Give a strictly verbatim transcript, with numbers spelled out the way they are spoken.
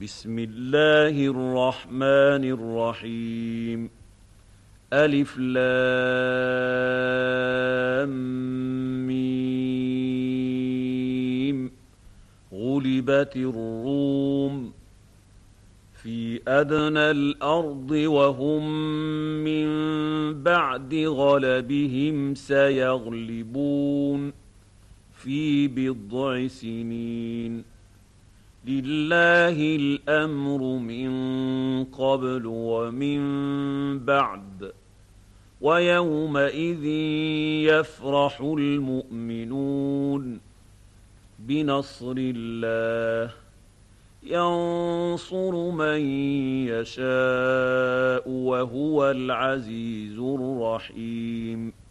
بسم الله الرحمن الرحيم. ألف لام ميم. غلبت الروم في أدنى الأرض وهم من بعد غلبهم سيغلبون في بضع سنين. لله الأمر من قبل ومن بعد، ويومئذ يفرح المؤمنون بنصر الله ينصر من يشاء وهو العزيز الرحيم.